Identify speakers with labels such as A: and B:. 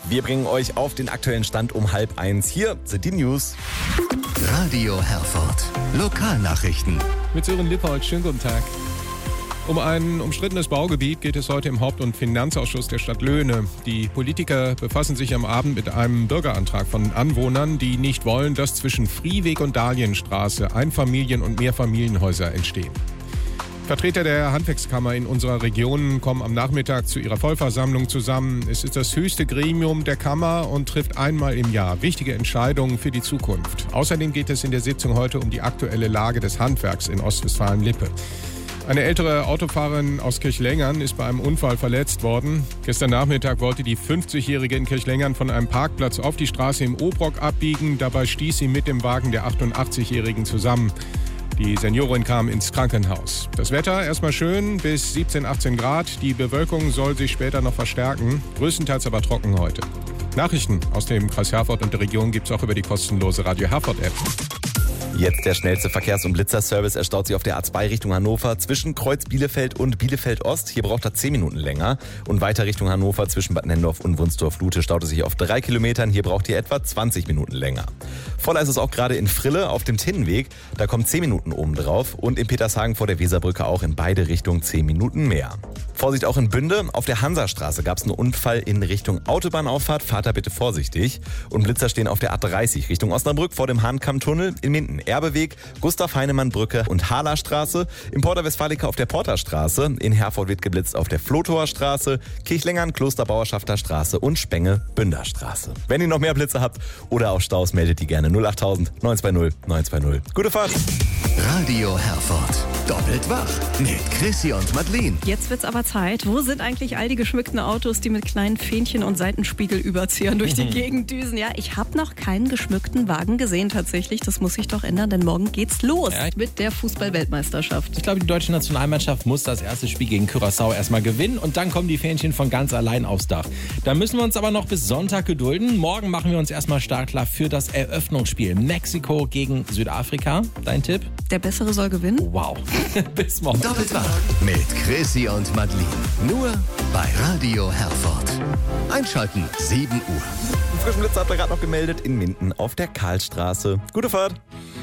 A: Wir bringen euch auf den aktuellen Stand um 12:30. Hier sind die News.
B: Radio Herford. Lokalnachrichten.
C: Mit Sören Lippold, schönen guten Tag. Um ein umstrittenes Baugebiet geht es heute im Haupt- und Finanzausschuss der Stadt Löhne. Die Politiker befassen sich am Abend mit einem Bürgerantrag von Anwohnern, die nicht wollen, dass zwischen Frieweg und Dahlienstraße Einfamilien- und Mehrfamilienhäuser entstehen. Vertreter der Handwerkskammer in unserer Region kommen am Nachmittag zu ihrer Vollversammlung zusammen. Es ist das höchste Gremium der Kammer und trifft einmal im Jahr wichtige Entscheidungen für die Zukunft. Außerdem geht es in der Sitzung heute um die aktuelle Lage des Handwerks in Ostwestfalen-Lippe. Eine ältere Autofahrerin aus Kirchlengern ist bei einem Unfall verletzt worden. Gestern Nachmittag wollte die 50-Jährige in Kirchlengern von einem Parkplatz auf die Straße im Obrock abbiegen. Dabei stieß sie mit dem Wagen der 88-Jährigen zusammen. Die Seniorin kam ins Krankenhaus. Das Wetter erstmal schön bis 17, 18 Grad. Die Bewölkung soll sich später noch verstärken. Größtenteils aber trocken heute. Nachrichten aus dem Kreis Herford und der Region gibt es auch über die kostenlose Radio Herford-App.
A: Jetzt der schnellste Verkehrs- und Blitzerservice. Er staut sich auf der A2 Richtung Hannover zwischen Kreuz Bielefeld und Bielefeld Ost. Hier braucht er 10 Minuten länger. Und weiter Richtung Hannover zwischen Bad Nennendorf und Wunsdorf-Lute staut es sich auf 3 Kilometern. Hier braucht ihr etwa 20 Minuten länger. Voller ist es auch gerade in Frille auf dem Tinnenweg. Da kommen 10 Minuten oben drauf. Und in Petershagen vor der Weserbrücke auch in beide Richtungen 10 Minuten mehr. Vorsicht auch in Bünde. Auf der Hansastraße gab es einen Unfall in Richtung Autobahnauffahrt. Fahrt da bitte vorsichtig. Und Blitzer stehen auf der A30 Richtung Osnabrück vor dem Hahnkammtunnel in Minden. Erbeweg, Gustav-Heinemann-Brücke und Haaler-Straße. Im Porta Westfalica auf der Porterstraße. In Herford wird geblitzt auf der Flotower Straße, Kirchlengern, Klosterbauerschafter Straße und Spenge-Bünderstraße. Wenn ihr noch mehr Blitze habt oder auch Staus, meldet die gerne 08000 920 920. Gute Fahrt!
B: Radio Herford. Doppelt wach mit Chrissy und Madeleine.
D: Jetzt wird's aber Zeit. Wo sind eigentlich all die geschmückten Autos, die mit kleinen Fähnchen und Seitenspiegelüberziehern durch die Gegend düsen? Ja, ich habe noch keinen geschmückten Wagen gesehen tatsächlich. Das muss sich doch ändern, denn morgen geht's los mit der Fußball-Weltmeisterschaft.
E: Ich glaube, die deutsche Nationalmannschaft muss das erste Spiel gegen Curaçao erstmal gewinnen und dann kommen die Fähnchen von ganz allein aufs Dach. Da müssen wir uns aber noch bis Sonntag gedulden. Morgen machen wir uns erstmal startklar für das Eröffnungsspiel. Mexiko gegen Südafrika. Dein Tipp?
D: Der Bessere soll gewinnen?
E: Wow. Bis morgen.
B: Doppelt wach mit Chrissy und Madeleine. Nur bei Radio Herford. Einschalten 7 Uhr.
A: Einen frischen Blitzer habt ihr gerade noch gemeldet in Minden auf der Karlstraße. Gute Fahrt!